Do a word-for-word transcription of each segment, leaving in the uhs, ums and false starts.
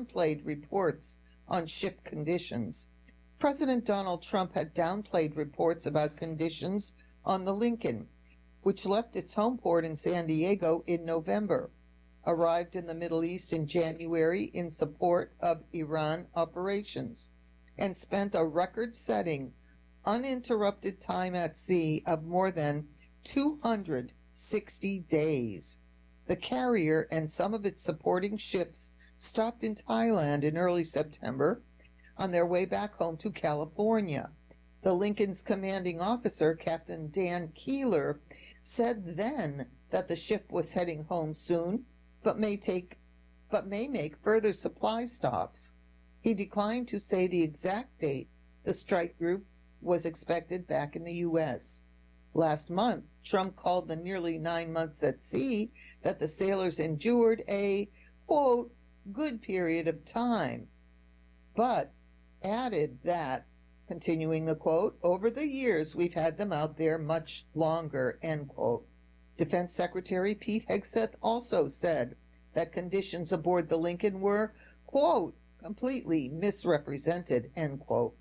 downplayed reports on ship conditions. President Donald Trump had downplayed reports about conditions on the Lincoln, which left its home port in San Diego in November, arrived in the Middle East in January in support of Iran operations, and spent a record-setting, uninterrupted time at sea of more than two hundred sixty days. The carrier and some of its supporting ships stopped in Thailand in early September on their way back home to California. The Lincoln's commanding officer, Captain Dan Keeler, said then that the ship was heading home soon, but may take but may make further supply stops. He declined to say the exact date the strike group was expected back in the U S. Last month, Trump called the nearly nine months at sea that the sailors endured a, quote, good period of time, but added that, continuing the quote, over the years we've had them out there much longer, end quote. Defense Secretary Pete Hegseth also said that conditions aboard the Lincoln were, quote, completely misrepresented, end quote.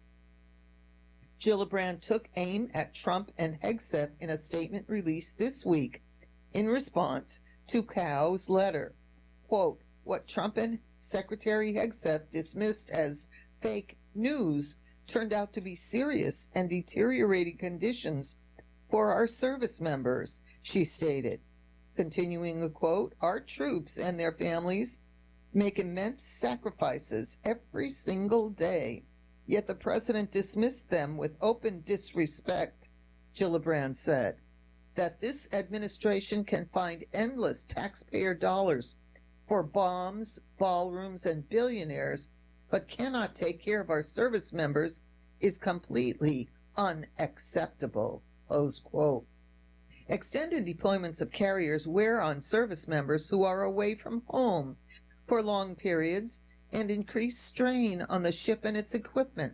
Gillibrand took aim at Trump and Hegseth in a statement released this week in response to Cow's letter. Quote, what Trump and Secretary Hegseth dismissed as fake news turned out to be serious and deteriorating conditions for our service members, she stated. Continuing the quote, our troops and their families make immense sacrifices every single day, yet the president dismissed them with open disrespect, Gillibrand said. That this administration can find endless taxpayer dollars for bombs, ballrooms, and billionaires, but cannot take care of our service members is completely unacceptable, close quote. Extended deployments of carriers wear on service members who are away from home for long periods and increase strain on the ship and its equipment.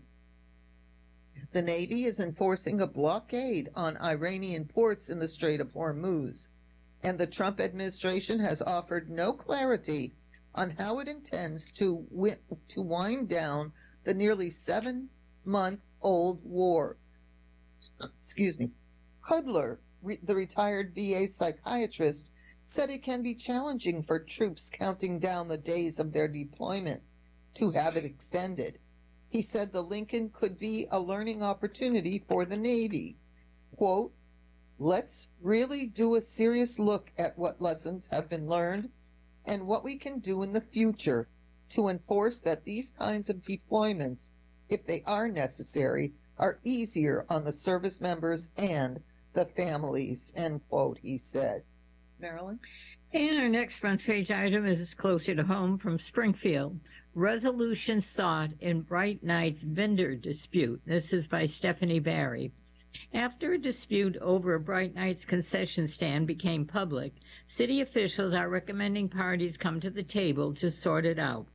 The Navy is enforcing a blockade on Iranian ports in the Strait of Hormuz, and the Trump administration has offered no clarity on how it intends to, wi- to wind down the nearly seven-month-old war. Excuse me. Hudler, re- the retired V A psychiatrist, said it can be challenging for troops counting down the days of their deployment to have it extended. He said the Lincoln could be a learning opportunity for the Navy. Quote, let's really do a serious look at what lessons have been learned and what we can do in the future to enforce that these kinds of deployments, if they are necessary, are easier on the service members and the families, end quote, he said. Marilyn? And our next front page item is closer to home from Springfield. Resolution sought in Bright Night's vendor dispute. This is by Stephanie Barry. After a dispute over a Bright Nights concession stand became public, city officials are recommending parties come to the table to sort it out.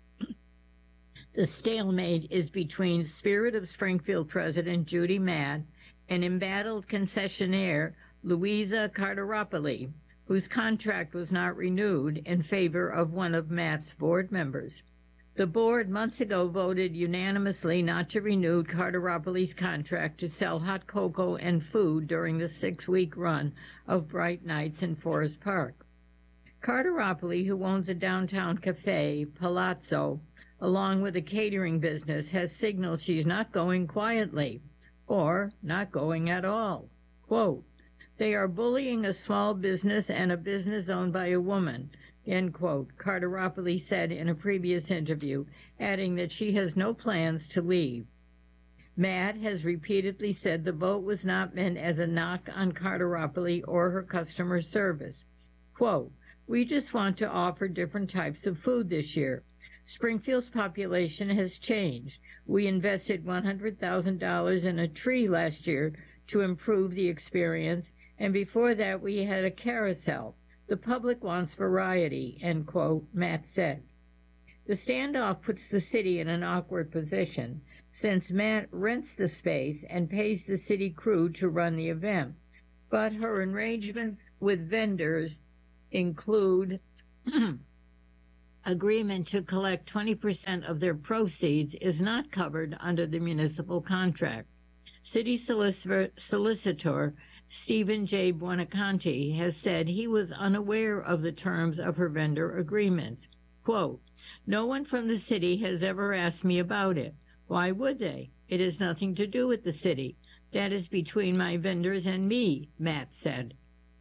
The stalemate is between Spirit of Springfield President Judy Matt and embattled concessionaire Louisa Carteropoli, whose contract was not renewed in favor of one of Matt's board members. The board months ago voted unanimously not to renew Carteropoli's contract to sell hot cocoa and food during the six-week run of Bright Nights in Forest Park. Carteropoli, who owns a downtown cafe, Palazzo, along with a catering business, has signaled she's not going quietly, or not going at all. Quote, they are bullying a small business and a business owned by a woman, end quote, Carteropoli said in a previous interview, adding that she has no plans to leave. Matt has repeatedly said the vote was not meant as a knock on Carteropoli or her customer service. Quote, we just want to offer different types of food this year. Springfield's population has changed. We invested one hundred thousand dollars in a tree last year to improve the experience, and before that we had a carousel. The public wants variety, end quote, Matt said. The standoff puts the city in an awkward position, since Matt rents the space and pays the city crew to run the event, but her arrangements with vendors include agreement to collect twenty percent of their proceeds is not covered under the municipal contract. City solicitor, solicitor Stephen J. Buonaconti has said he was unaware of the terms of her vendor agreements. Quote, "No one from the city has ever asked me about it. Why would they? It has nothing to do with the city. That is between my vendors and me," Matt said.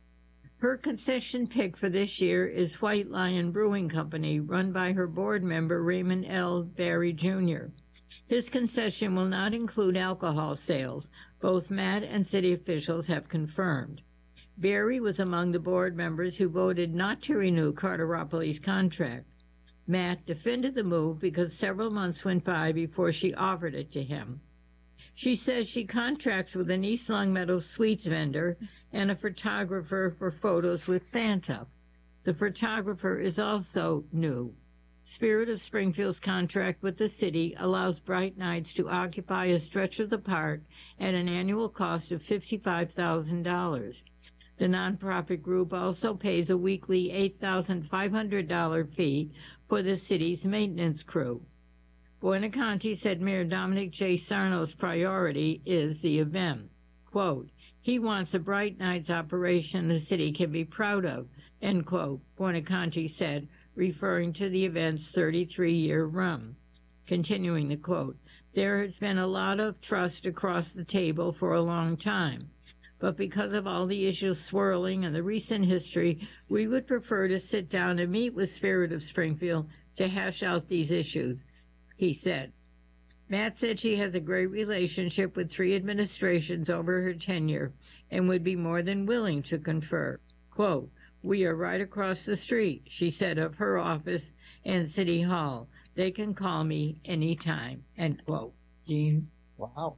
Her concession pick for this year is White Lion Brewing Company, run by her board member Raymond L. Barry Junior His concession will not include alcohol sales. Both Matt and city officials have confirmed. Barry was among the board members who voted not to renew Carteropoulos' contract. Matt defended the move because several months went by before she offered it to him. She says she contracts with an East Longmeadow sweets vendor and a photographer for photos with Santa. The photographer is also new. Spirit of Springfield's contract with the city allows Bright Nights to occupy a stretch of the park at an annual cost of fifty-five thousand dollars. The nonprofit group also pays a weekly eight thousand five hundred dollars fee for the city's maintenance crew. Buonaconti said Mayor Dominic J. Sarno's priority is the event. Quote, "He wants a Bright Nights operation the city can be proud of," end quote, Buonaconti said, referring to the event's thirty-three-year run. Continuing the quote, "There has been a lot of trust across the table for a long time, but because of all the issues swirling and the recent history, we would prefer to sit down and meet with Spirit of Springfield to hash out these issues," he said. Matt said she has a great relationship with three administrations over her tenure and would be more than willing to confer. Quote, "We are right across the street," she said, of her office and City Hall. "They can call me anytime," end quote. Jean? Wow.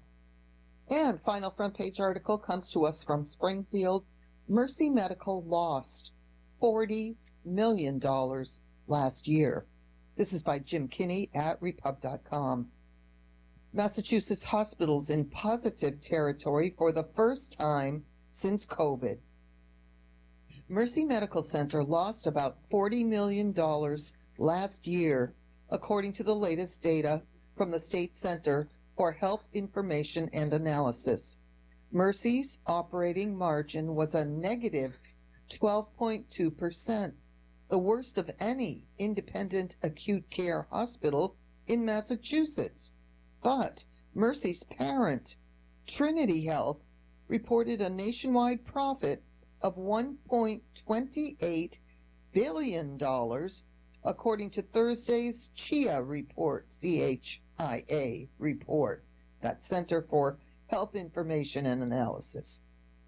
And final front page article comes to us from Springfield. Mercy Medical lost forty million dollars last year. This is by Jim Kinney at repub dot com. Massachusetts hospitals in positive territory for the first time since COVID. Mercy Medical Center lost about forty million dollars last year, according to the latest data from the State Center for Health Information and Analysis. Mercy's operating margin was a negative twelve point two percent, the worst of any independent acute care hospital in Massachusetts. But Mercy's parent, Trinity Health, reported a nationwide profit of one point two eight billion dollars, according to Thursday's C H I A report, C H I A report, that Center for Health Information and Analysis.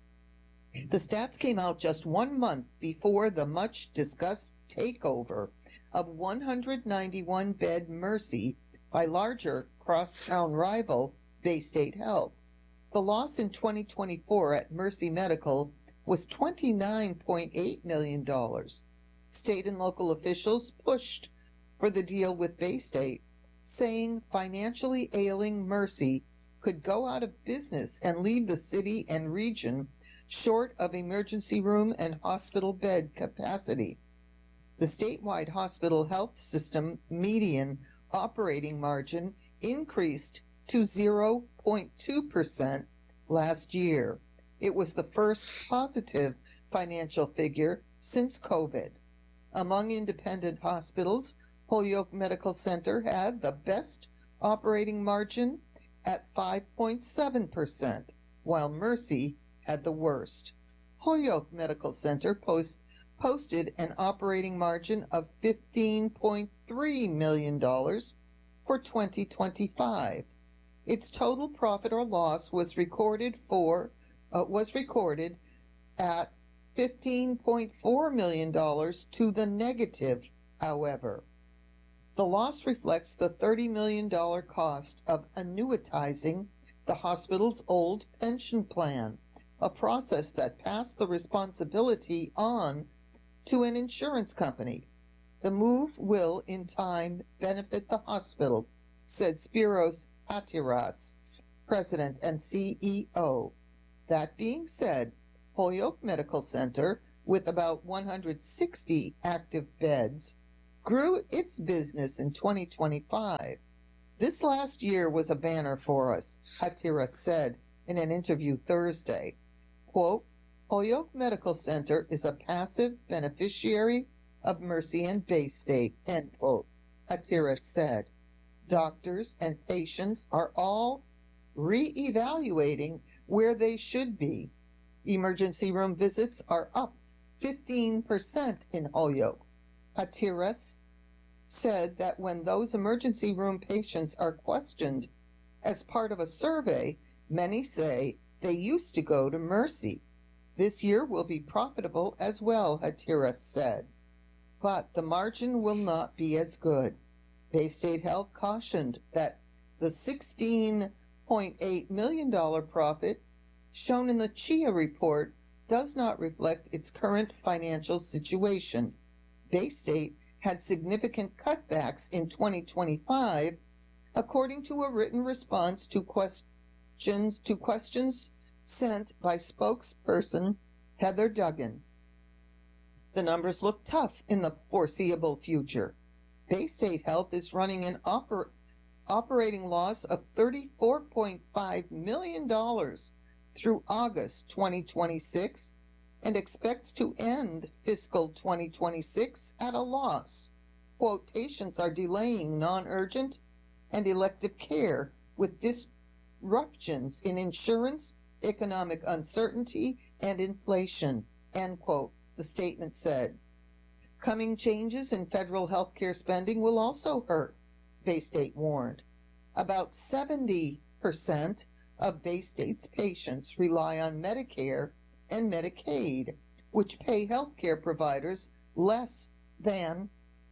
The stats came out just one month before the much-discussed takeover of one hundred ninety-one bed Mercy by larger crosstown rival Baystate Health. The loss in twenty twenty-four at Mercy Medical was twenty-nine point eight million dollars. State and local officials pushed for the deal with Baystate, saying financially ailing Mercy could go out of business and leave the city and region short of emergency room and hospital bed capacity. The statewide hospital health system median operating margin increased to zero point two percent last year. It was the first positive financial figure since COVID. Among independent hospitals, Holyoke Medical Center had the best operating margin at five point seven percent, while Mercy had the worst. Holyoke Medical Center post, posted an operating margin of fifteen point three million dollars for twenty twenty-five. Its total profit or loss was recorded for uh, was recorded at fifteen point four million dollars to the negative, however. The loss reflects the thirty million dollars cost of annuitizing the hospital's old pension plan, a process that passed the responsibility on to an insurance company. The move will, in time, benefit the hospital, said Spiros Hatiras, president and C E O. That being said, Holyoke Medical Center, with about one hundred sixty active beds, grew its business in twenty twenty-five. This last year was a banner for us, Hatteras said in an interview Thursday. Quote, Holyoke Medical Center is a passive beneficiary of Mercy and Baystate, end quote, Hatteras said. Doctors and patients are all re-evaluating where they should be. Emergency room visits are up fifteen percent in Holyoke. Hatteras said that when those emergency room patients are questioned as part of a survey, many say they used to go to Mercy. This year will be profitable as well, Hatteras said. But the margin will not be as good. Baystate Health cautioned that the sixteen point eight million dollars profit shown in the Chia report does not reflect its current financial situation. Baystate had significant cutbacks in twenty twenty-five, according to a written response to questions to questions sent by spokesperson Heather Duggan. The numbers look tough in the foreseeable future. Baystate Health is running an oper- operating loss of thirty-four point five million dollars through August twenty twenty-six and expects to end fiscal twenty twenty-six at a loss. Quote, patients are delaying non-urgent and elective care with disruptions in insurance, economic uncertainty, and inflation, end quote, the statement said. Coming changes in federal health care spending will also hurt, Baystate warned. About seventy percent of Baystate's patients rely on Medicare and Medicaid, which pay health care providers less than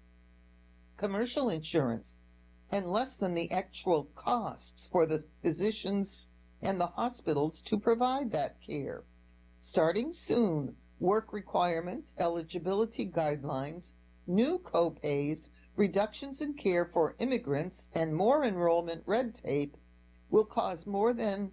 commercial insurance and less than the actual costs for the physicians and the hospitals to provide that care. Starting soon, work requirements, eligibility guidelines, new co-pays, reductions in care for immigrants, and more enrollment red tape will cause more than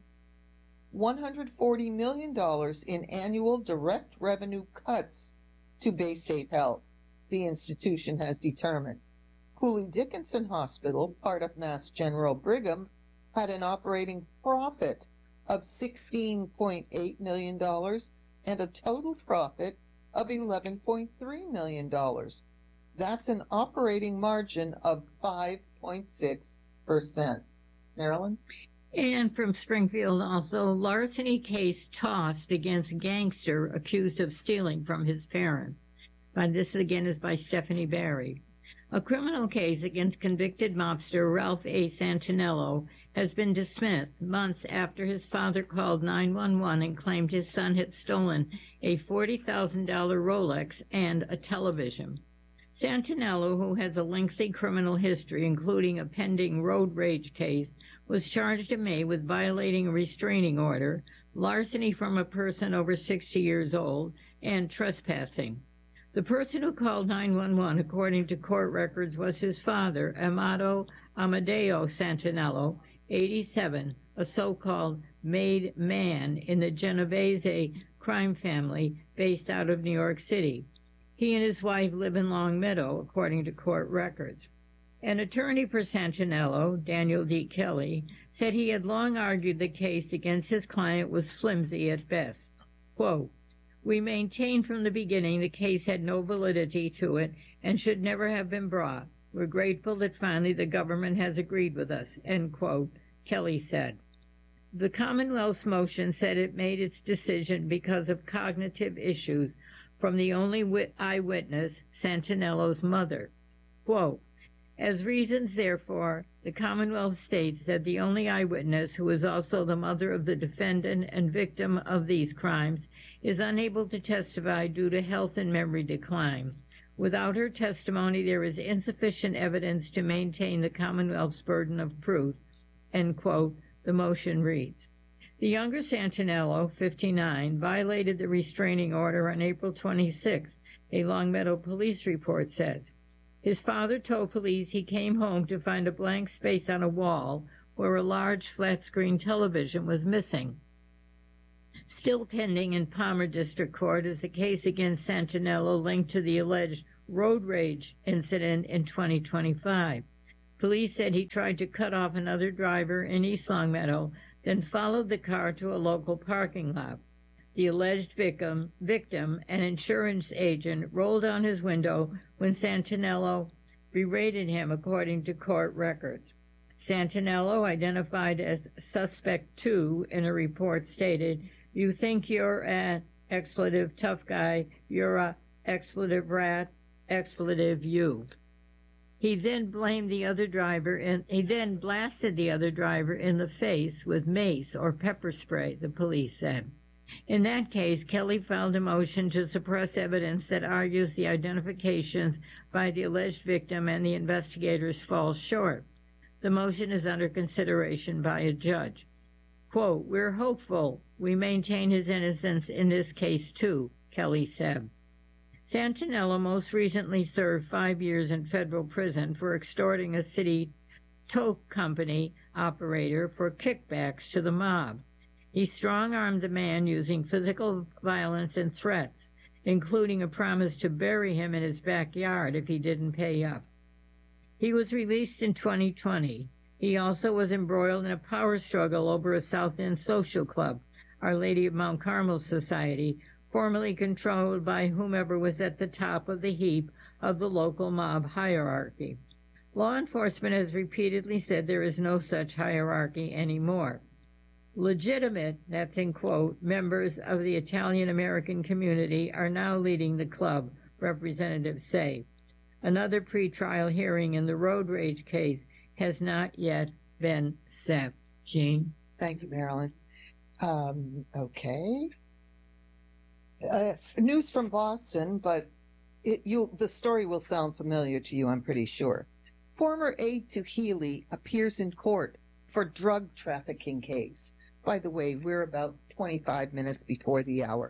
one hundred forty million dollars in annual direct revenue cuts to Baystate Health, the institution has determined. Cooley Dickinson Hospital, part of Mass General Brigham, had an operating profit of sixteen point eight million dollars and a total profit of eleven point three million dollars. That's an operating margin of five point six percent. Marilyn? And from Springfield also, larceny case tossed against gangster accused of stealing from his parents. But this again is by Stephanie Barry. A criminal case against convicted mobster Ralph A. Santinello has been dismissed months after his father called nine one one and claimed his son had stolen a forty thousand dollars Rolex and a television. Santinello, who has a lengthy criminal history, including a pending road rage case, was charged in May with violating a restraining order, larceny from a person over sixty years old, and trespassing. The person who called nine one one, according to court records, was his father, Amado Amadeo Santinello, eighty-seven, a so-called made man in the Genovese crime family based out of New York City. He and his wife live in Long Meadow, according to court records. An attorney for Santinello, Daniel D. Kelly, said he had long argued the case against his client was flimsy at best. Quote, we maintained from the beginning the case had no validity to it and should never have been brought. We're grateful that finally the government has agreed with us, end quote, Kelly said. The Commonwealth's motion said it made its decision because of cognitive issues from the only wit- eyewitness, Santinello's mother. Quote, as reasons, therefore, the Commonwealth states that the only eyewitness, who is also the mother of the defendant and victim of these crimes, is unable to testify due to health and memory decline. Without her testimony, there is insufficient evidence to maintain the Commonwealth's burden of proof, end quote, the motion reads. The younger Santinello, fifty-nine, violated the restraining order on April twenty-sixth, a Longmeadow police report says. His father told police he came home to find a blank space on a wall where a large flat-screen television was missing. Still pending in Palmer District Court is the case against Santinello linked to the alleged road rage incident in twenty twenty-five. Police said he tried to cut off another driver in East Longmeadow, then followed the car to a local parking lot. The alleged victim, victim, an insurance agent, rolled down his window when Santinello berated him, according to court records. Santinello, identified as suspect two in a report, stated, "You think you're an expletive tough guy, you're a expletive rat, expletive you." He then blamed the other driver and he then blasted the other driver in the face with mace or pepper spray, the police said. In that case, Kelly filed a motion to suppress evidence that argues the identifications by the alleged victim and the investigators fall short. The motion is under consideration by a judge. Quote, "We're hopeful we maintain his innocence in this case too," Kelly said. Santinello most recently served five years in federal prison for extorting a city tow company operator for kickbacks to the mob. He strong-armed the man using physical violence and threats, including a promise to bury him in his backyard if he didn't pay up. He was released in twenty twenty. He also was embroiled in a power struggle over a South End social club, Our Lady of Mount Carmel Society, formerly controlled by whomever was at the top of the heap of the local mob hierarchy. Law enforcement has repeatedly said there is no such hierarchy anymore. Legitimate, that's in quote, members of the Italian-American community are now leading the club, representatives say. Another pretrial hearing in the road rage case has not yet been set. Jean? Thank you, Marilyn. Um, okay. Uh, news from Boston, but it, you'll, the story will sound familiar to you, I'm pretty sure. Former aide to Healey appears in court for drug trafficking case. By the way, we're about twenty-five minutes before the hour.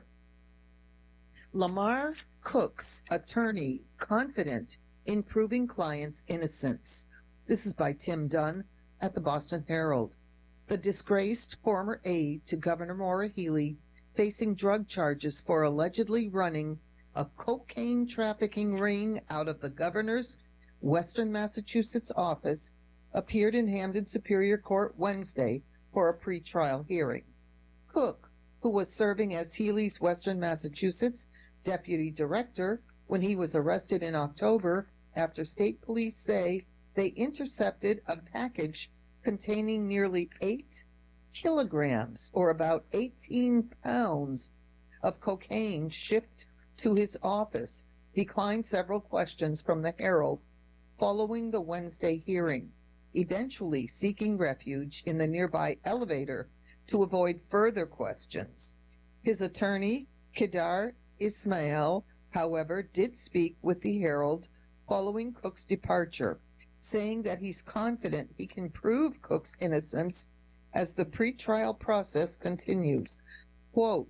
Lamar Cook's attorney confident in proving client's innocence. This is by Tim Dunn at the Boston Herald. The disgraced former aide to Governor Maura Healey, facing drug charges for allegedly running a cocaine trafficking ring out of the governor's Western Massachusetts office, appeared in Hamden Superior Court Wednesday for a pretrial hearing. Cook, who was serving as Healey's Western Massachusetts deputy director when he was arrested in October after state police say they intercepted a package containing nearly eight kilograms, or about eighteen pounds, of cocaine shipped to his office, declined several questions from the Herald following the Wednesday hearing, eventually seeking refuge in the nearby elevator to avoid further questions. His attorney, Kedar Ismail, however, did speak with the Herald following Cook's departure, saying that he's confident he can prove Cook's innocence as the pretrial process continues. Quote,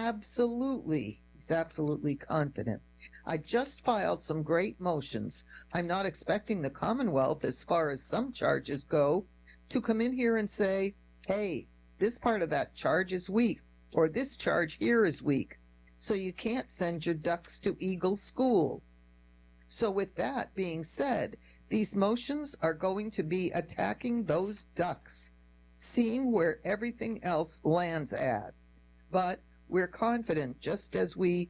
absolutely, he's absolutely confident. I just filed some great motions. I'm not expecting the Commonwealth, as far as some charges go, to come in here and say, hey, this part of that charge is weak, or this charge here is weak, so you can't send your ducks to Eagle School. So with that being said, these motions are going to be attacking those ducks, seeing where everything else lands at. But we're confident, just as we,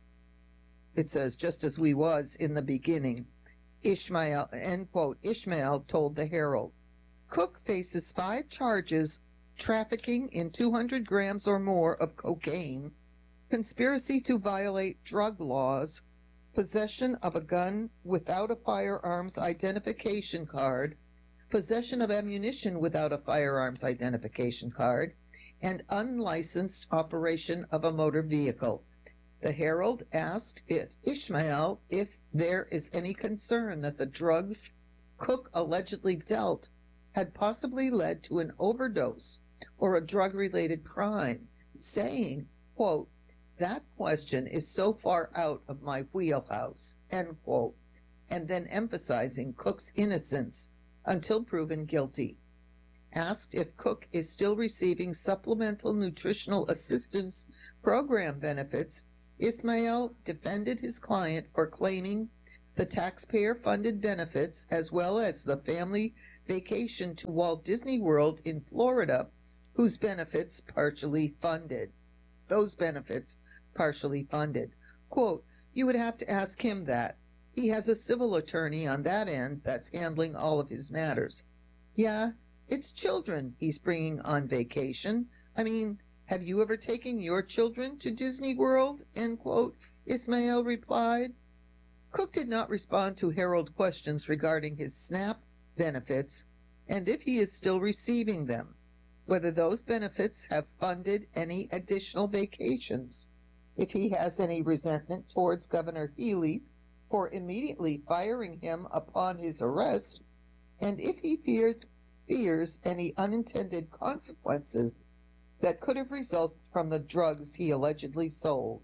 it says, just as we was in the beginning. Ishmael, end quote, Ishmael told the Herald. Cook faces five charges: trafficking in two hundred grams or more of cocaine, conspiracy to violate drug laws, possession of a gun without a firearms identification card, possession of ammunition without a firearms identification card, and unlicensed operation of a motor vehicle. The Herald asked if Ishmael if there is any concern that the drugs Cook allegedly dealt had possibly led to an overdose or a drug-related crime, saying, quote, that question is so far out of my wheelhouse, end quote, and then emphasizing Cook's innocence until proven guilty. Asked if Cook is still receiving supplemental nutritional assistance program benefits, Ismail defended his client for claiming The taxpayer-funded benefits, as well as the family vacation to Walt Disney World in Florida, whose benefits partially funded. Those benefits partially funded. Quote, you would have to ask him that. He has a civil attorney on that end that's handling all of his matters. Yeah, it's children he's bringing on vacation. I mean, have you ever taken your children to Disney World? End quote, Ismail replied. Cook did not respond to Harold questions regarding his SNAP benefits and if he is still receiving them, whether those benefits have funded any additional vacations, if he has any resentment towards Governor Healey for immediately firing him upon his arrest, and if he fears fears any unintended consequences that could have resulted from the drugs he allegedly sold.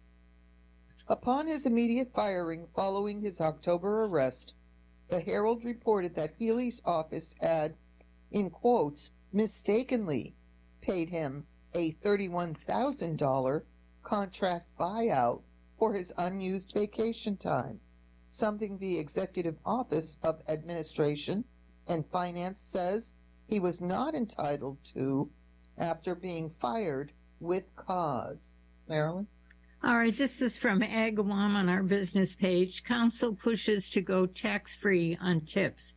Upon his immediate firing following his October arrest, the Herald reported that Healey's office had, in quotes, mistakenly paid him a thirty-one thousand dollars contract buyout for his unused vacation time, something the Executive Office of Administration and Finance says he was not entitled to after being fired with cause. Marilyn? All right, this is from Agawam on our business page. Council pushes to go tax-free on tips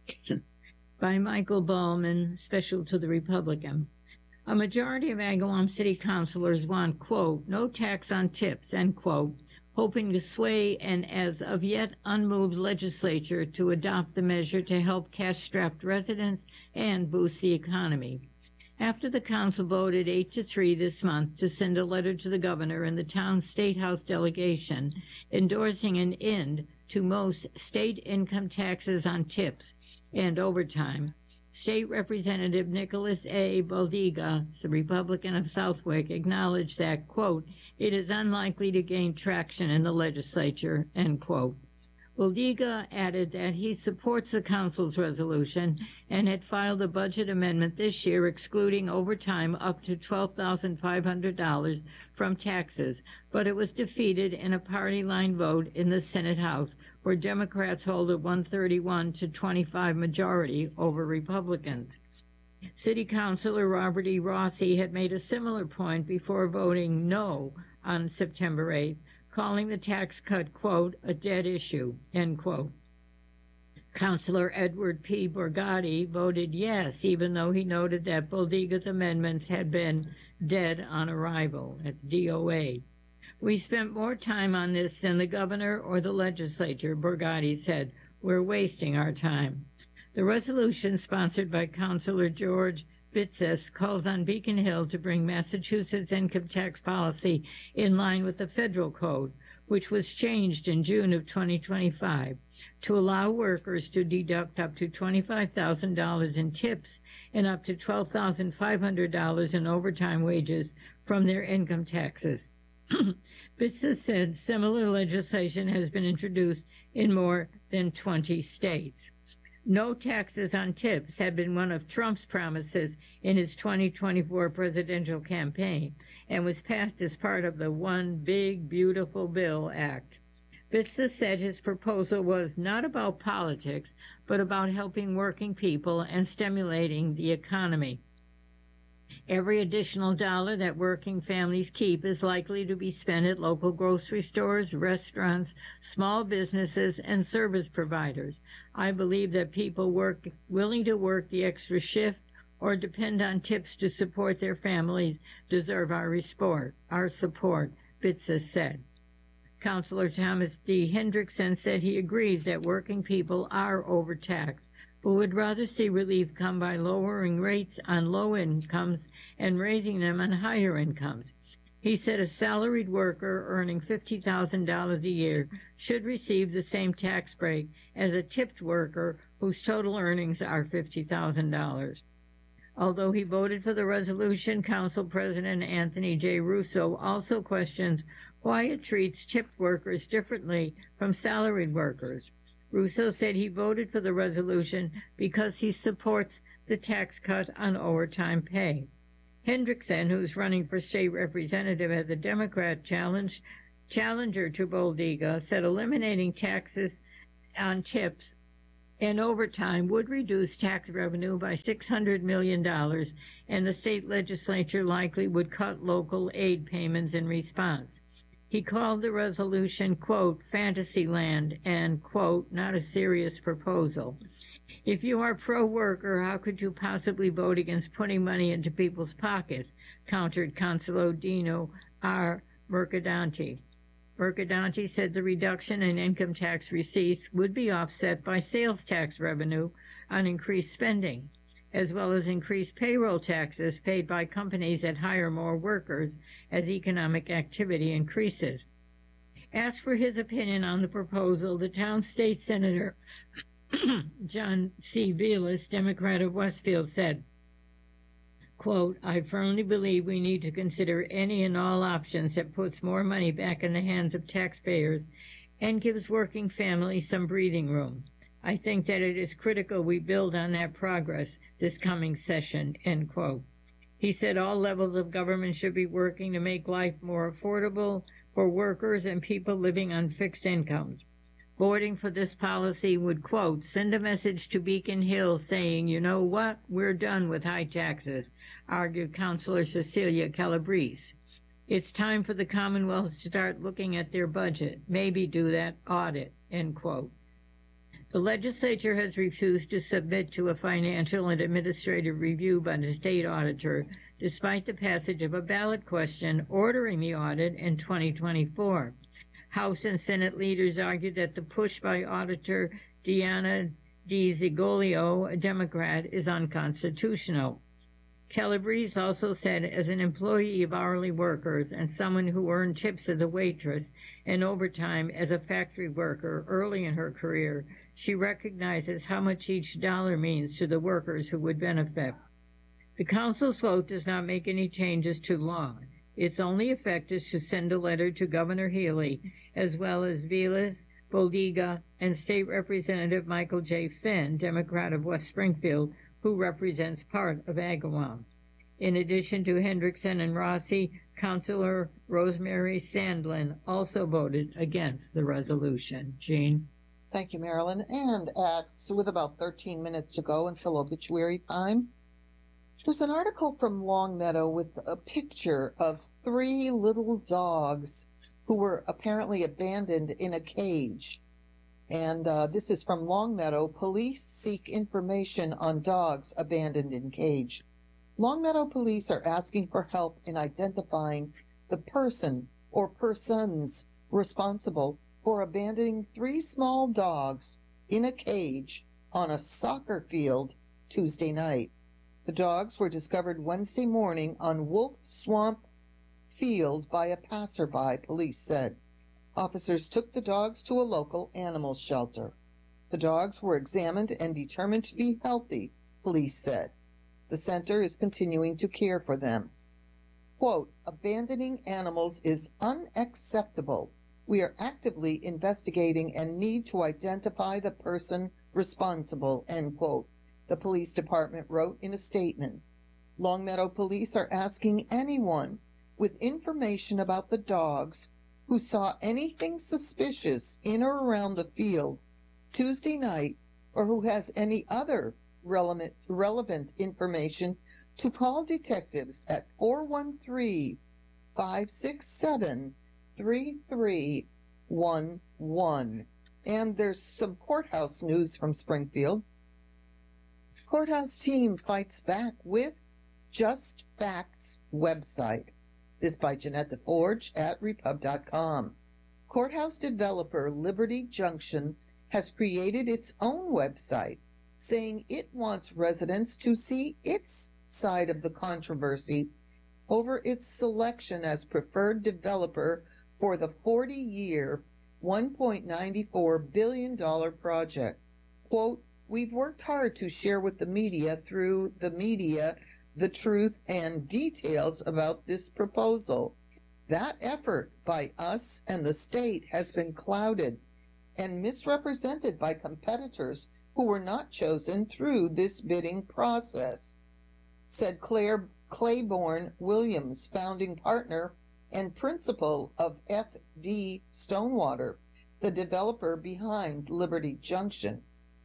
by Michael Ballman, special to the Republican. A majority of Agawam city councilors want, quote, no tax on tips, end quote, hoping to sway an as of yet unmoved legislature to adopt the measure to help cash-strapped residents and boost the economy. After the council voted eight to three this month to send a letter to the governor and the town's State House delegation endorsing an end to most state income taxes on tips and overtime, State Representative Nicholas A. Baldiga, the Republican of Southwick, acknowledged that, quote, it is unlikely to gain traction in the legislature, end quote. Baldiga added that he supports the council's resolution and had filed a budget amendment this year excluding overtime up to twelve thousand five hundred dollars from taxes, but it was defeated in a party line vote in the Senate House, where Democrats hold a one thirty-one to twenty-five majority over Republicans. City Councilor Robert E. Rossi had made a similar point before voting no on September eighth, calling the tax cut, quote, a dead issue, end quote. Councilor Edward P. Borgatti voted yes, even though he noted that Baldiga's amendments had been dead on arrival. That's D O A. We spent more time on this than the governor or the legislature, Borgatti said. We're wasting our time. The resolution, sponsored by Councilor George Bitzes, calls on Beacon Hill to bring Massachusetts income tax policy in line with the federal code, which was changed in June of twenty twenty-five, to allow workers to deduct up to twenty-five thousand dollars in tips and up to twelve thousand five hundred dollars in overtime wages from their income taxes. Bitzes said similar legislation has been introduced in more than twenty states. No taxes on tips had been one of Trump's promises in his twenty twenty-four presidential campaign and was passed as part of the One Big Beautiful Bill Act. Bitzes said his proposal was not about politics, but about helping working people and stimulating the economy. Every additional dollar that working families keep is likely to be spent at local grocery stores, restaurants, small businesses, and service providers. I believe that people work willing to work the extra shift or depend on tips to support their families deserve our support, our support, Bitzes said. Councilor Thomas D. Hendrickson said he agrees that working people are overtaxed, but would rather see relief come by lowering rates on low incomes and raising them on higher incomes. He said a salaried worker earning fifty thousand dollars a year should receive the same tax break as a tipped worker whose total earnings are fifty thousand dollars. Although he voted for the resolution, Council President Anthony J. Russo also questions why it treats tipped workers differently from salaried workers. Russo said he voted for the resolution because he supports the tax cut on overtime pay. Hendrickson, who's running for state representative as a Democrat challenge, challenger to Baldiga, said eliminating taxes on tips and overtime would reduce tax revenue by six hundred million dollars, and the state legislature likely would cut local aid payments in response. He called the resolution, quote, fantasy land and, quote, not a serious proposal. If you are pro-worker, how could you possibly vote against putting money into people's pockets? Countered Councilor Dino R. Mercadante. Mercadante said the reduction in income tax receipts would be offset by sales tax revenue on increased spending, as well as increased payroll taxes paid by companies that hire more workers as economic activity increases. Asked for his opinion on the proposal, the town's state senator, John C. Vilas, Democrat of Westfield, said, quote, I firmly believe we need to consider any and all options that puts more money back in the hands of taxpayers and gives working families some breathing room. I think that it is critical we build on that progress this coming session, end quote. He said all levels of government should be working to make life more affordable for workers and people living on fixed incomes. Voting for this policy would, quote, send a message to Beacon Hill saying, you know what, we're done with high taxes, argued Councilor Cecilia Calabrese. It's time for the Commonwealth to start looking at their budget, maybe do that audit, end quote. The legislature has refused to submit to a financial and administrative review by the state auditor, despite the passage of a ballot question ordering the audit in twenty twenty-four. House and Senate leaders argued that the push by Auditor Diana DiZigolio, a Democrat, is unconstitutional. Calabrese also said, as an employee of hourly workers and someone who earned tips as a waitress and overtime as a factory worker early in her career, she recognizes how much each dollar means to the workers who would benefit. The council's vote does not make any changes to law. Its only effect is to send a letter to Governor Healy, as well as Vilas, Boldiga, and State Representative Michael J. Finn, Democrat of West Springfield, who represents part of Agawam. In addition to Hendrickson and Rossi, Councilor Rosemary Sandlin also voted against the resolution. Jean? Thank you, Marilyn. And at, so with about thirteen minutes to go until obituary time, there's an article from Longmeadow with a picture of three little dogs who were apparently abandoned in a cage. And uh, this is from Longmeadow. Police seek information on dogs abandoned in cage. Longmeadow police are asking for help in identifying the person or persons responsible for abandoning three small dogs in a cage on a soccer field Tuesday night. The dogs were discovered Wednesday morning on Wolf Swamp Field by a passerby, police said. Officers took the dogs to a local animal shelter. The dogs were examined and determined to be healthy, police said. The center is continuing to care for them. Quote, abandoning animals is unacceptable. We are actively investigating and need to identify the person responsible, end quote. The police department wrote in a statement. Longmeadow police are asking anyone with information about the dogs who saw anything suspicious in or around the field Tuesday night or who has any other relevant, relevant information to call detectives at four one three, five six seven, three three one one. And there's some courthouse news from Springfield. Courthouse team fights back with Just Facts website. This by Jeanette DeForge at repub dot com. Courthouse developer Liberty Junction has created its own website, saying it wants residents to see its side of the controversy over its selection as preferred developer for the forty-year, one point nine four billion dollars project. Quote, we've worked hard to share with the media through the media the truth and details about this proposal. That effort by us and the state has been clouded and misrepresented by competitors who were not chosen through this bidding process, said Claire Claiborne Williams, founding partner and principal of F D Stonewater. the developer behind Liberty Junction.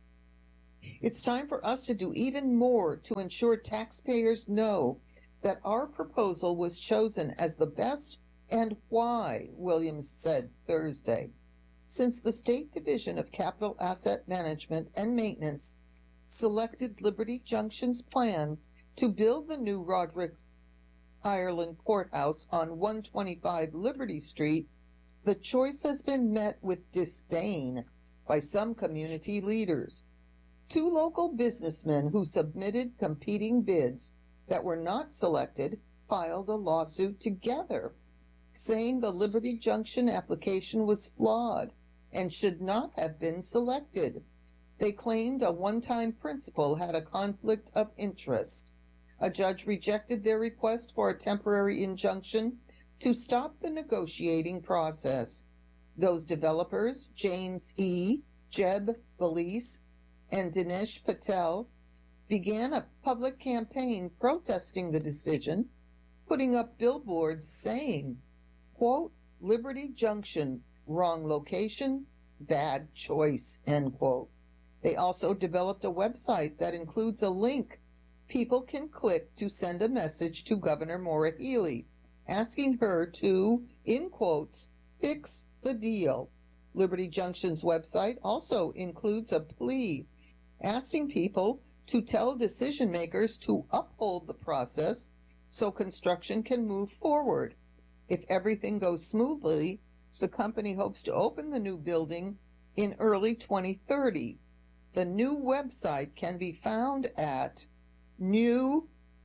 It's time for us to do even more to ensure taxpayers know that our proposal was chosen as the best and why, Williams said Thursday. Since the State Division of Capital Asset Management and Maintenance selected Liberty Junction's plan to build the new Roderick Ireland Courthouse on one twenty-five Liberty Street, the choice has been met with disdain by some community leaders. Two local businessmen who submitted competing bids that were not selected filed a lawsuit together, saying the Liberty Junction application was flawed and should not have been selected. They claimed a one-time principal had a conflict of interest. A judge rejected their request for a temporary injunction to stop the negotiating process. Those developers, James E., Jeb Belize, and Dinesh Patel, began a public campaign protesting the decision, putting up billboards saying, quote, Liberty Junction, wrong location, bad choice, end quote. They also developed a website that includes a link people can click to send a message to Governor Maura Healey, asking her to, in quotes, fix the deal. Liberty Junction's website also includes a plea asking people to tell decision makers to uphold the process so construction can move forward. If everything goes smoothly, the company hopes to open the new building in early twenty thirty. The new website can be found at new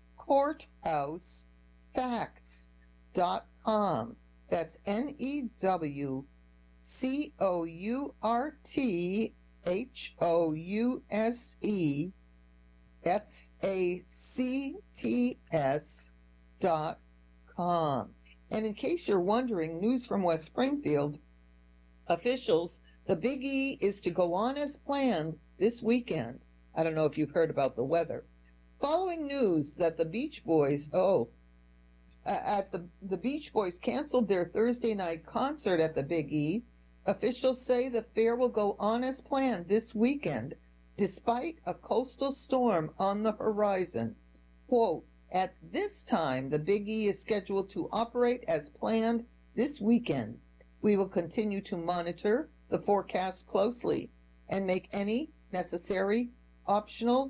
courthouse facts dot com. That's N E W C O U R T H O U S E F A C T S dot com. And in case you're wondering, news from West Springfield, officials, the Big E is to go on as planned this weekend. I don't know if you've heard about the weather. Following news that the Beach Boys, oh, uh, at the, the Beach Boys canceled their Thursday night concert at the Big E, officials say the fair will go on as planned this weekend, despite a coastal storm on the horizon. Quote, at this time, the Big E is scheduled to operate as planned this weekend. We will continue to monitor the forecast closely and make any necessary optional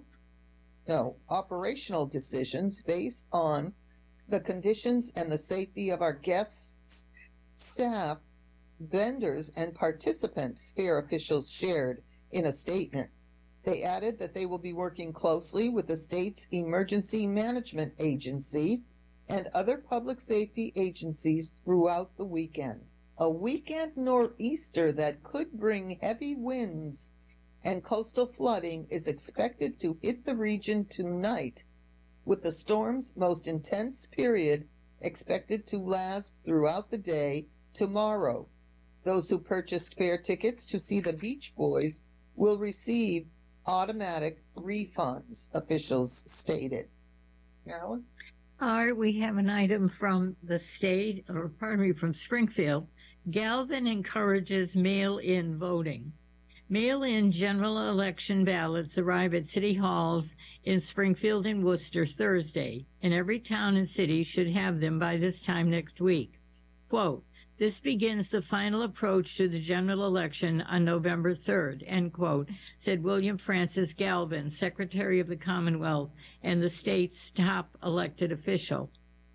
no, operational decisions based on the conditions and the safety of our guests, staff, vendors, and participants, fair officials shared in a statement. They added that they will be working closely with the state's emergency management agency and other public safety agencies throughout the weekend. A weekend nor'easter that could bring heavy winds and coastal flooding is expected to hit the region tonight, with the storm's most intense period expected to last throughout the day tomorrow. Those who purchased fare tickets to see the Beach Boys will receive automatic refunds, officials stated. Marilyn? All right, we have an item from the state, or pardon me, from Springfield. Galvin encourages mail-in voting. Mail-in general election ballots arrive at city halls in Springfield and Worcester Thursday, and every town and city should have them by this time next week. Quote, this begins the final approach to the general election on November third, end quote, said William Francis Galvin, Secretary of the Commonwealth and the state's top elected official.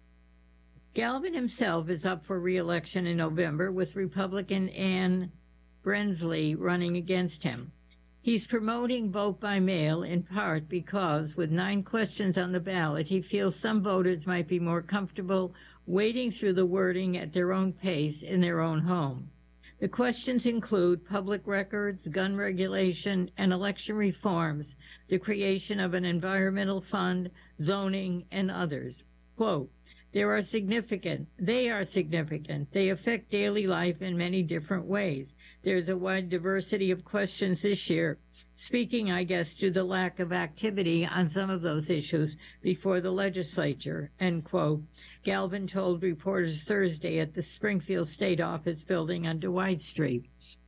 Galvin himself is up for re-election in November with Republican Ann Brensley running against him. He's promoting vote by mail in part because, with nine questions on the ballot, he feels some voters might be more comfortable wading through the wording at their own pace in their own home. The questions include public records, gun regulation, and election reforms, the creation of an environmental fund, zoning, and others. Quote, There are significant, they are significant. They affect daily life in many different ways. There's a wide diversity of questions this year, speaking, I guess, to the lack of activity on some of those issues before the legislature, end quote. Galvin told reporters Thursday at the Springfield State Office building on Dwight Street.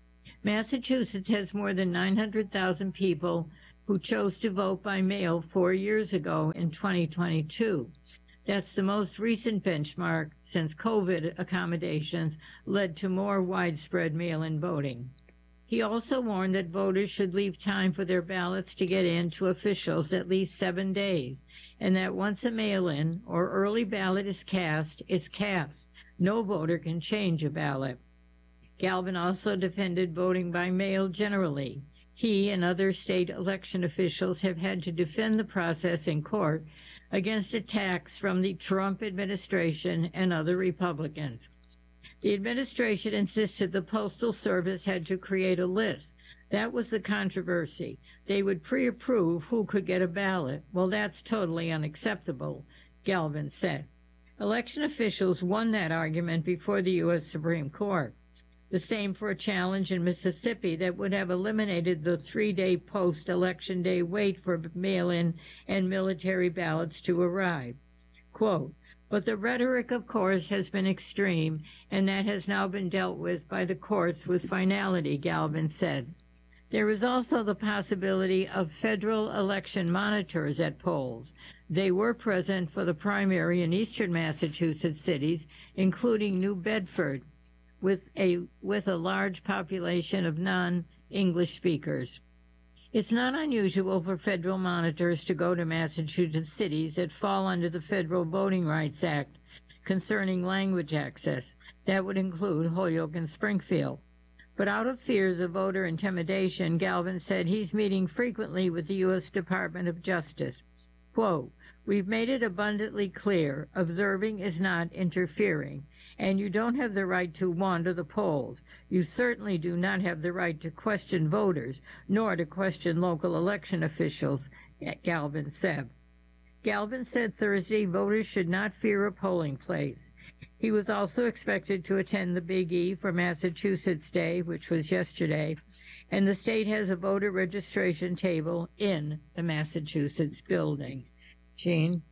Massachusetts has more than nine hundred thousand people who chose to vote by mail four years ago in twenty twenty-two. That's the most recent benchmark since COVID accommodations led to more widespread mail-in voting. He also warned that voters should leave time for their ballots to get in to officials at least seven days, and that once a mail-in or early ballot is cast, it's cast. No voter can change a ballot. Galvin also defended voting by mail generally. He and other state election officials have had to defend the process in court against attacks from the Trump administration and other Republicans. The administration insisted the Postal Service had to create a list. That was the controversy. They would pre-approve who could get a ballot. Well, that's totally unacceptable, Galvin said. Election officials won that argument before the U S Supreme Court. The same for a challenge in Mississippi that would have eliminated the three-day post-election day wait for mail-in and military ballots to arrive. Quote, but the rhetoric, of course, has been extreme, and that has now been dealt with by the courts with finality, Galvin said. There is also the possibility of federal election monitors at polls. They were present for the primary in eastern Massachusetts cities, including New Bedford, with a with a large population of non-English speakers. It's not unusual for federal monitors to go to Massachusetts cities that fall under the Federal Voting Rights Act concerning language access. That would include Holyoke and Springfield. But out of fears of voter intimidation, Galvin said he's meeting frequently with the U S Department of Justice. Quote, we've made it abundantly clear, observing is not interfering. And you don't have the right to wander the polls. You certainly do not have the right to question voters, nor to question local election officials, Galvin said. Galvin said Thursday voters should not fear a polling place. He was also expected to attend the Big E for Massachusetts Day, which was yesterday, and the state has a voter registration table in the Massachusetts building. Jean?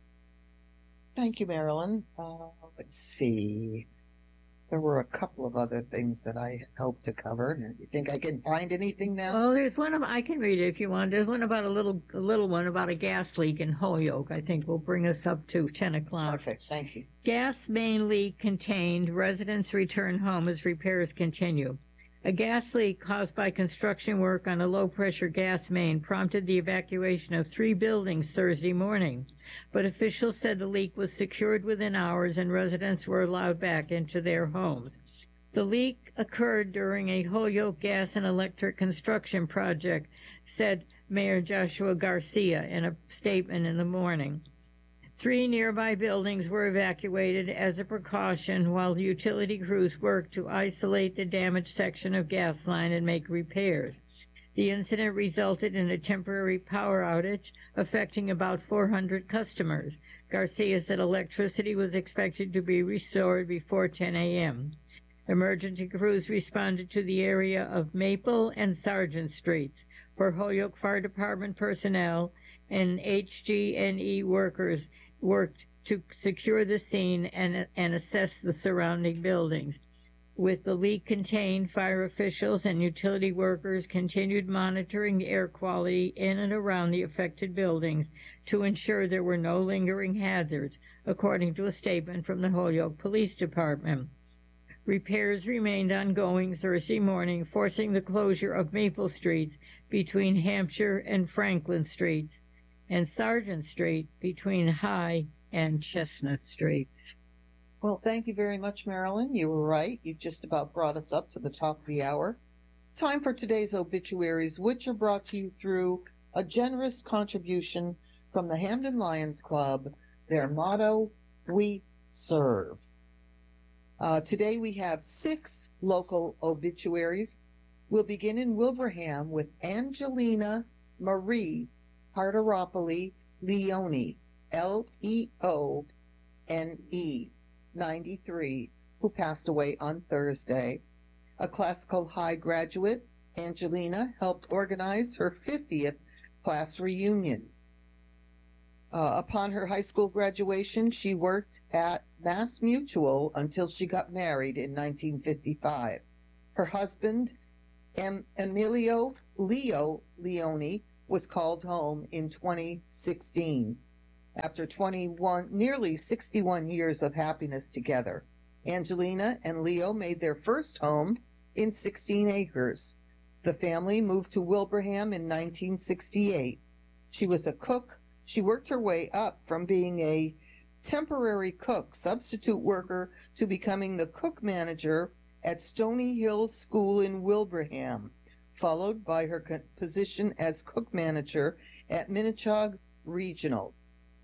Thank you, Marilyn. Uh, let's see. There were a couple of other things that I hoped to cover. You think I can find anything now? Oh, there's one of I can read it if you want. There's one about a little, a little one about a gas leak in Holyoke. I think will bring us up to ten o'clock. Perfect. Thank you. Gas main leak contained. Residents return home as repairs continue. A gas leak caused by construction work on a low-pressure gas main prompted the evacuation of three buildings Thursday morning, but officials said the leak was secured within hours and residents were allowed back into their homes. The leak occurred during a Holyoke gas and electric construction project, said Mayor Joshua Garcia in a statement in the morning. Three nearby buildings were evacuated as a precaution while utility crews worked to isolate the damaged section of gas line and make repairs. The incident resulted in a temporary power outage affecting about four hundred customers. Garcia said electricity was expected to be restored before ten a.m. Emergency crews responded to the area of Maple and Sargent Streets for Holyoke Fire Department personnel and H G and E workers worked to secure the scene and, and assess the surrounding buildings. With the leak contained, fire officials and utility workers continued monitoring the air quality in and around the affected buildings to ensure there were no lingering hazards, according to a statement from the Holyoke Police Department. Repairs remained ongoing Thursday morning, forcing the closure of Maple Street between Hampshire and Franklin Streets, and Sargent Street between High and Chestnut Streets. Well, thank you very much, Marilyn. You were right. You just about brought us up to the top of the hour. Time for today's obituaries, which are brought to you through a generous contribution from the Hamden Lions Club. Their motto, we serve. Uh, today we have six local obituaries. We'll begin in Wilbraham with Angelina Marie Parteropoli Leone, L E O N E, ninety-three, who passed away on Thursday. A classical high graduate, Angelina helped organize her fiftieth class reunion. Uh, upon her high school graduation, she worked at Mass Mutual until she got married in nineteen fifty-five. Her husband, Em- Emilio Leo Leone was called home in twenty sixteen after twenty-one, nearly sixty-one years of happiness together. Angelina and Leo made their first home in sixteen acres. The family moved to Wilbraham in nineteen sixty-eight. She was a cook. She worked her way up from being a temporary cook, substitute worker, to becoming the cook manager at Stony Hill School in Wilbraham, followed by her position as cook manager at Minnechaug Regional.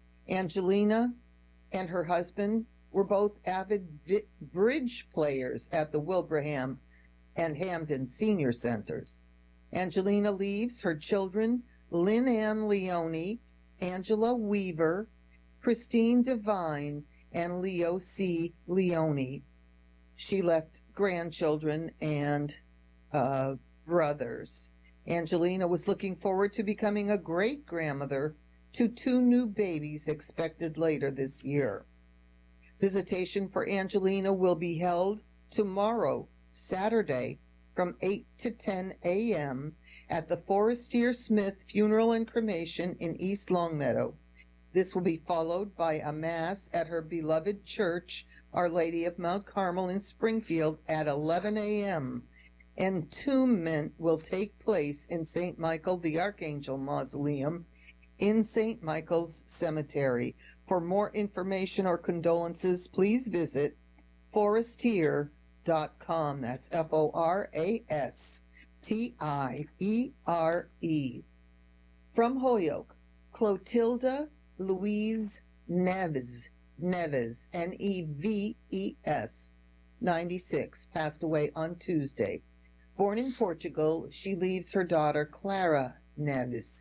Angelina and her husband were both avid vi- bridge players at the Wilbraham and Hamden Senior Centers. Angelina leaves her children Lynn Ann Leone, Angela Weaver, Christine Devine, and Leo C. Leone. She left grandchildren and uh, brothers. Angelina was looking forward to becoming a great-grandmother to two new babies expected later this year. Visitation for Angelina will be held tomorrow, Saturday, from eight to ten a.m. at the Forestier Smith Funeral and Cremation in East Longmeadow. This will be followed by a Mass at her beloved church, Our Lady of Mount Carmel in Springfield, at eleven a.m. Entombment will take place in Saint Michael the Archangel Mausoleum in Saint Michael's Cemetery. For more information or condolences, please visit forestier dot com. That's F O R A S T I E R E. From Holyoke, Clotilda Louise Neves, Neves, N E V E S, ninety-six, passed away on Tuesday. Born in Portugal, she leaves her daughter Clara Neves.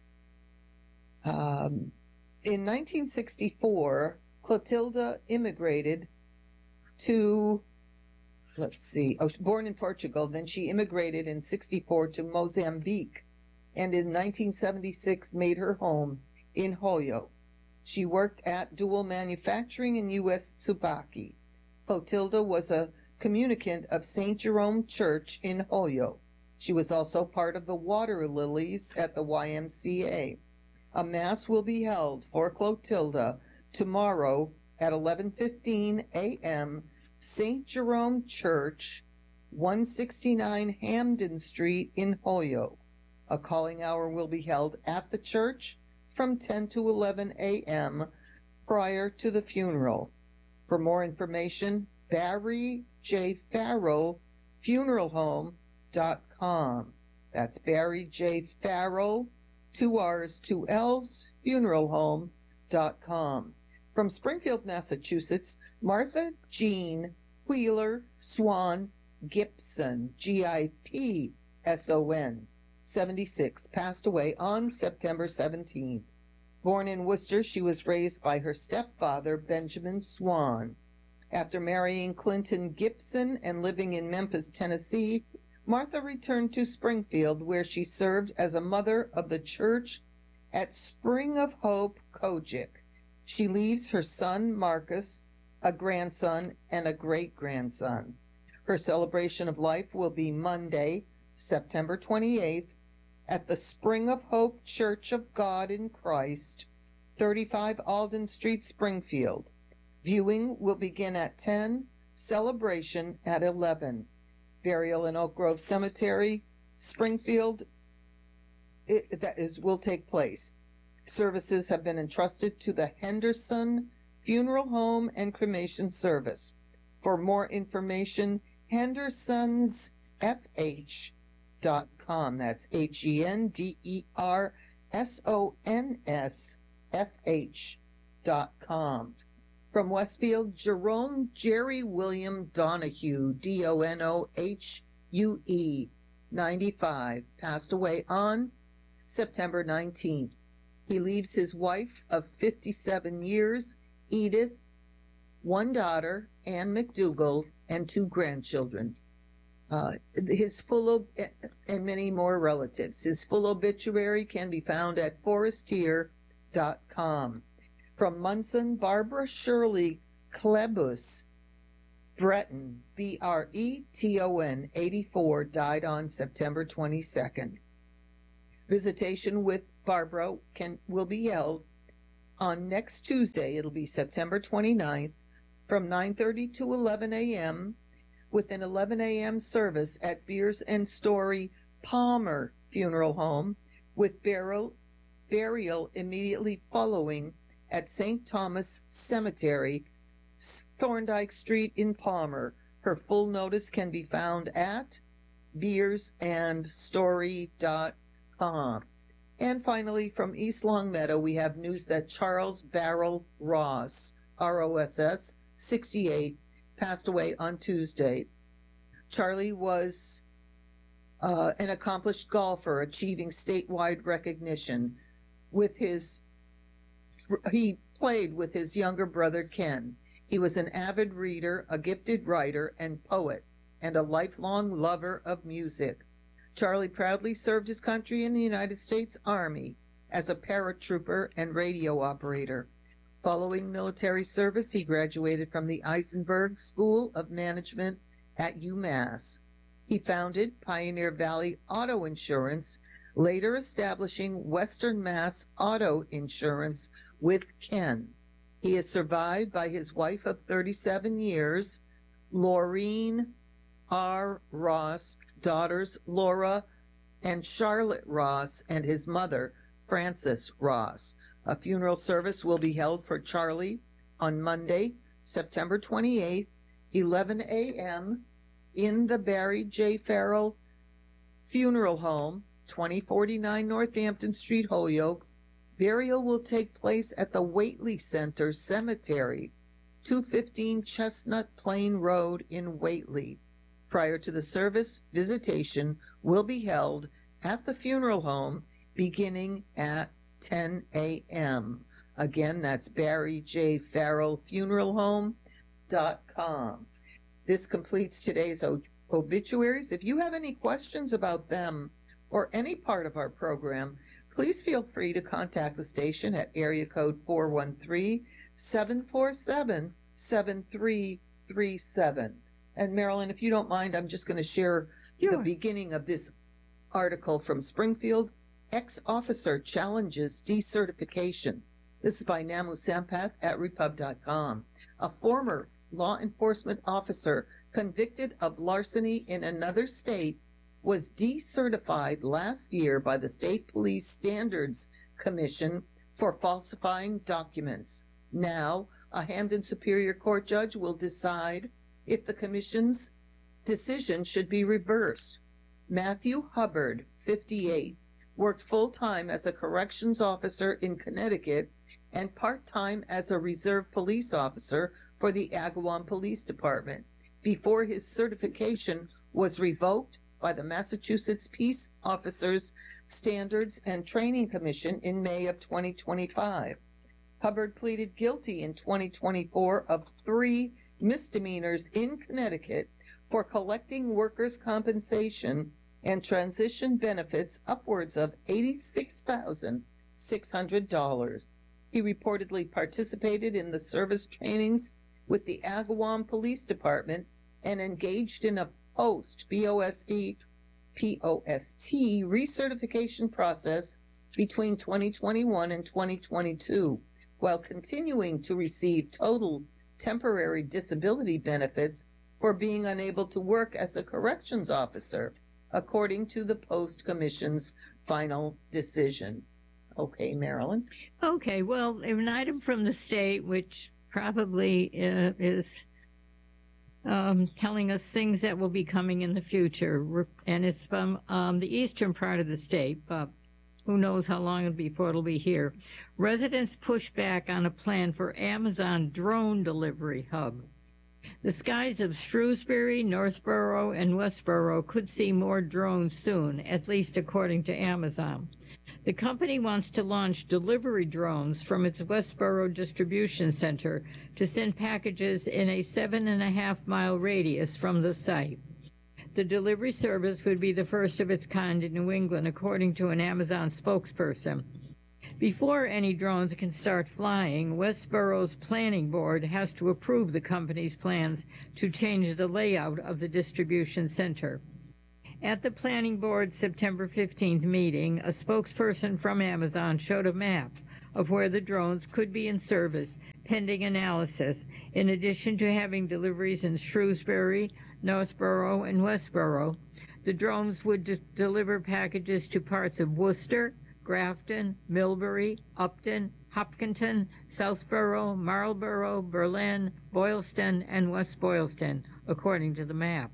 Um, in nineteen sixty-four, Clotilda immigrated to, let's see, oh, born in Portugal, then she immigrated in sixty-four to Mozambique, and in nineteen seventy-six made her home in Holyoke. She worked at Dual Manufacturing in U S Tsubaki. Clotilda was a communicant of Saint Jerome Church in Holyoke. She was also part of the Water Lilies at the Y M C A. A Mass will be held for Clotilda tomorrow at eleven fifteen a.m. Saint Jerome Church, one sixty-nine Hamden Street in Holyoke. A calling hour will be held at the church from ten to eleven a.m. prior to the funeral. For more information, Barry J. Farrell, funeral home dot com. That's Barry J. Farrell, two R's, two L's, funeral home dot com. From Springfield, Massachusetts, Martha Jean Wheeler Swan Gipson, G I P S O N, seventy-six, passed away on September seventeenth. Born in Worcester, she was raised by her stepfather, Benjamin Swan. After marrying Clinton Gibson and living in Memphis, Tennessee, Martha returned to Springfield, where she served as a mother of the church at Spring of Hope, Kojic. She leaves her son, Marcus, a grandson, and a great-grandson. Her celebration of life will be Monday, September twenty-eighth, at the Spring of Hope Church of God in Christ, thirty-five Alden Street, Springfield. Viewing will begin at ten, celebration at eleven. Burial in Oak Grove Cemetery, Springfield, it, that is, will take place. Services have been entrusted to the Henderson Funeral Home and Cremation Service. For more information, hendersons f h dot com. That's H E N D E R S O N S F H dot com. From Westfield, Jerome Jerry William Donahue, D O N O H U E, ninety-five, passed away on September nineteenth. He leaves his wife of fifty-seven years, Edith, one daughter, Ann McDougall, and two grandchildren. Uh, his full ob- and many more relatives. His full obituary can be found at forestier dot com. From Munson, Barbara Shirley Klebus, Breton, B R E T O N, eighty-four, died on September twenty-second. Visitation with Barbara can will be held on next Tuesday. It'll be September twenty-ninth from nine thirty to eleven a.m. with an eleven a.m. service at Beers and Story Palmer Funeral Home with burial, burial immediately following at Saint Thomas Cemetery, Thorndike Street in Palmer. Her full notice can be found at beers and story dot com. And finally, from East Longmeadow, we have news that Charles Barrel Ross, R O S S, sixty-eight, passed away on Tuesday. Charlie was uh, an accomplished golfer, achieving statewide recognition. With his, he played with his younger brother Ken. He was an avid reader, a gifted writer and poet, and a lifelong lover of music. Charlie proudly served his country in the United States Army as a paratrooper and radio operator. Following military service, he graduated from the Eisenberg School of Management at UMass. He founded Pioneer Valley Auto Insurance, later establishing Western Mass Auto Insurance with Ken. He is survived by his wife of thirty-seven years, Laureen R. Ross, daughters Laura and Charlotte Ross, and his mother, Frances Ross. A funeral service will be held for Charlie on Monday, September twenty-eighth, eleven a.m. in the Barry J. Farrell Funeral Home, twenty forty-nine Northampton Street, Holyoke. Burial will take place at the Whately Center Cemetery, two fifteen Chestnut Plain Road in Whately. Prior to the service, visitation will be held at the funeral home beginning at ten a.m. Again, that's Barry J. Farrell Funeral Home dot com. This completes today's obituaries. If you have any questions about them or any part of our program, please feel free to contact the station at area code four one three, seven four seven, seven three three seven. And Marilyn, if you don't mind, I'm just going to share Sure. the beginning of this article from Springfield. Ex-officer challenges decertification. This is by Namu Sampath at repub dot com. A former law enforcement officer convicted of larceny in another state was decertified last year by the State Police Standards Commission for falsifying documents. Now, a Hampden Superior Court judge will decide if the commission's decision should be reversed. Matthew Hubbard, fifty-eight, worked full-time as a corrections officer in Connecticut and part-time as a reserve police officer for the Agawam Police Department before his certification was revoked by the Massachusetts Peace Officers Standards and Training Commission in May of twenty twenty-five. Hubbard pleaded guilty in twenty twenty-four of three misdemeanors in Connecticut for collecting workers' compensation and transition benefits upwards of eighty-six thousand six hundred dollars. He reportedly participated in the service trainings with the Agawam Police Department and engaged in a post B O S D P O S T recertification process between twenty twenty-one and twenty twenty-two, while continuing to receive total temporary disability benefits for being unable to work as a corrections officer, according to the Post Commission's final decision. Okay, Marilyn? Okay, well, an item from the state, which probably uh, is um, telling us things that will be coming in the future, and it's from um, the eastern part of the state, but who knows how long before it'll be here. Residents push back on a plan for Amazon drone delivery hub. The skies of Shrewsbury, Northborough, and Westborough could see more drones soon, at least according to Amazon. The company wants to launch delivery drones from its Westborough distribution center to send packages in a seven and a half mile radius from the site. The delivery service would be the first of its kind in New England, according to an Amazon spokesperson. Before any drones can start flying, Westboro's planning board has to approve the company's plans to change the layout of the distribution center. At the planning board's September fifteenth meeting, a spokesperson from Amazon showed a map of where the drones could be in service pending analysis, in addition to having deliveries in Shrewsbury, Northborough, and Westboro. The drones would de- deliver packages to parts of Worcester, Grafton, Millbury, Upton, Hopkinton, Southborough, Marlborough, Berlin, Boylston, and West Boylston, according to the map.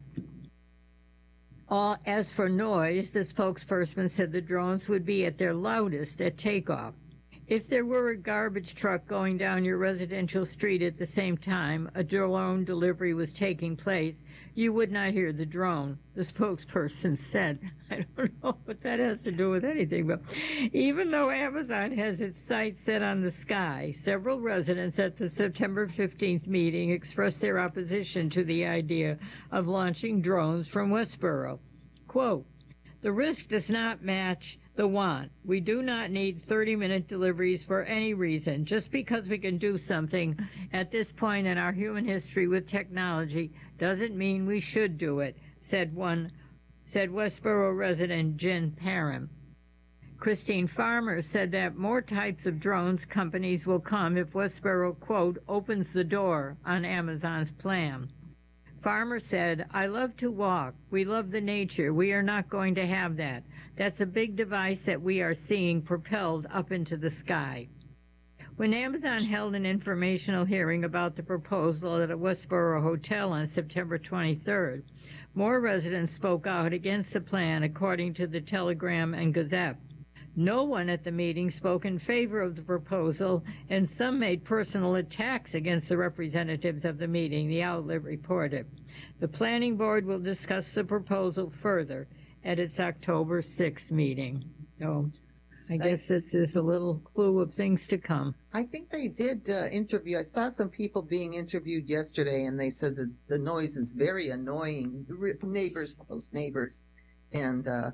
Uh, as for noise, the spokesperson said the drones would be at their loudest at takeoff. If there were a garbage truck going down your residential street at the same time a drone delivery was taking place, you would not hear the drone, the spokesperson said. I don't know what that has to do with anything, but even though Amazon has its sights set on the sky, several residents at the September fifteenth meeting expressed their opposition to the idea of launching drones from Westboro. Quote, "The risk does not match the want. We do not need thirty-minute deliveries for any reason. Just because we can do something at this point in our human history with technology doesn't mean we should do it," said one, said Westboro resident Jen Parham. Christine Farmer said that more types of drones companies will come if Westboro, quote, opens the door on Amazon's plan. Farmer said, "I love to walk. We love the nature. We are not going to have that. That's a big device that we are seeing propelled up into the sky." When Amazon held an informational hearing about the proposal at a Westboro hotel on September twenty-third, more residents spoke out against the plan, according to the Telegram and Gazette. No one at the meeting spoke in favor of the proposal, and some made personal attacks against the representatives of the meeting, the outlet reported. The planning board will discuss the proposal further at its October sixth meeting. So I guess this is a little clue of things to come. I think they did uh, interview. I saw some people being interviewed yesterday, and they said that the noise is very annoying. Neighbors, close neighbors. And uh,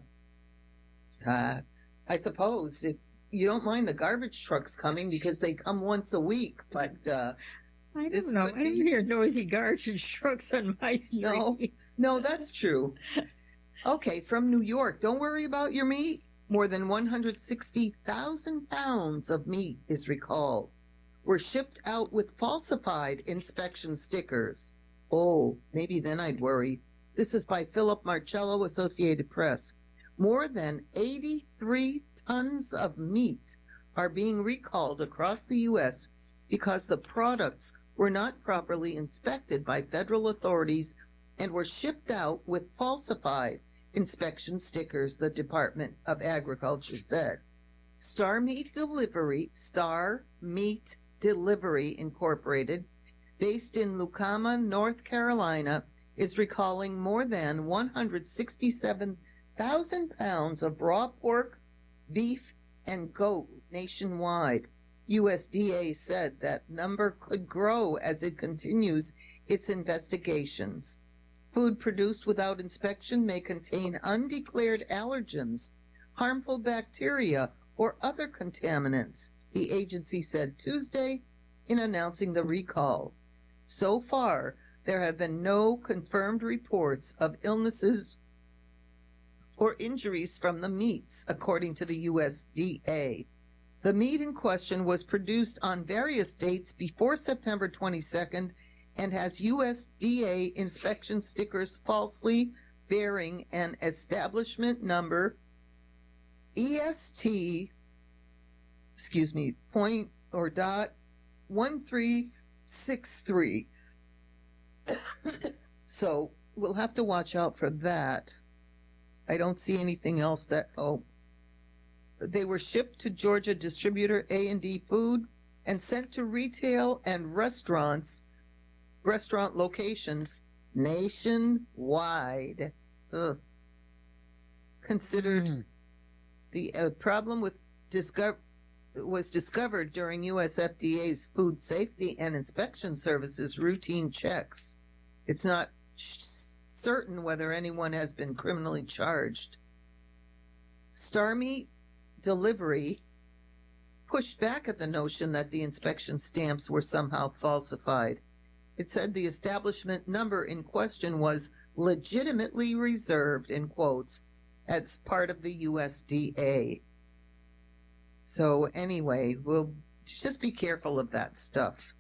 uh, I suppose if you don't mind the garbage trucks coming because they come once a week, but uh, I don't know. I don't be... hear noisy garbage trucks on my street. No, no, that's true. Okay, from New York, don't worry about your meat. More than one hundred sixty thousand pounds of meat is recalled. Were shipped out with falsified inspection stickers. Oh, maybe then I'd worry. This is by Philip Marcello, Associated Press. More than eighty-three tons of meat are being recalled across the U S because the products were not properly inspected by federal authorities and were shipped out with falsified inspection stickers, the Department of Agriculture said. Star Meat Delivery, Star Meat Delivery Incorporated, based in Lucama, North Carolina, is recalling more than one hundred sixty-seven thousand pounds of raw pork, beef, and goat nationwide. U S D A said that number could grow as it continues its investigations. Food produced without inspection may contain undeclared allergens, harmful bacteria, or other contaminants, the agency said Tuesday in announcing the recall. So far, there have been no confirmed reports of illnesses or injuries from the meats, according to the U S D A. The meat in question was produced on various dates before September twenty-second and has U S D A inspection stickers falsely bearing an establishment number E S T, excuse me, point or dot one three six three. So we'll have to watch out for that. I don't see anything else that, oh, they were shipped to Georgia distributor A and D Food and sent to retail and restaurants, restaurant locations nationwide. Ugh. Considered mm. the uh, problem with discover was discovered during U S F D A's Food Safety and Inspection Services routine checks. It's not sh- certain whether anyone has been criminally charged. Star Meat Delivery pushed back at the notion that the inspection stamps were somehow falsified. It said the establishment number in question was legitimately reserved, in quotes, as part of the U S D A. So anyway, we'll just be careful of that stuff.